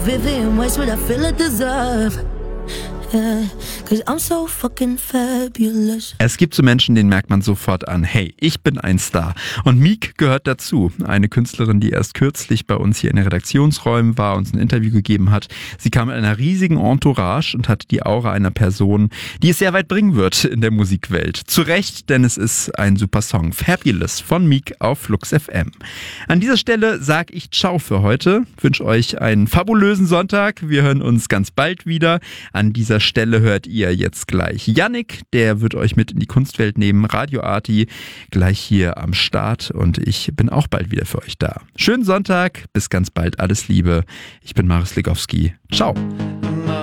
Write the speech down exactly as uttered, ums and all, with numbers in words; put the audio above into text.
Vivian Westwood, I feel I deserve. Yeah, 'cause I'm so fucking fabulous. Es gibt so Menschen, denen merkt man sofort an, hey, ich bin ein Star. Und Meek gehört dazu. Eine Künstlerin, die erst kürzlich bei uns hier in den Redaktionsräumen war, uns ein Interview gegeben hat. Sie kam mit einer riesigen Entourage und hat die Aura einer Person, die es sehr weit bringen wird in der Musikwelt. Zu Recht, denn es ist ein super Song. Fabulous von Meek auf Flux F M. An dieser Stelle sage ich Ciao für heute. Wünsche euch einen fabulösen Sonntag. Wir hören uns ganz bald wieder. An dieser Stelle hört ihr jetzt gleich Yannick, der wird euch mit in die Kunstwelt nehmen, Radio Arti, gleich hier am Start und ich bin auch bald wieder für euch da. Schönen Sonntag, bis ganz bald, alles Liebe. Ich bin Marius Legowski. Ciao.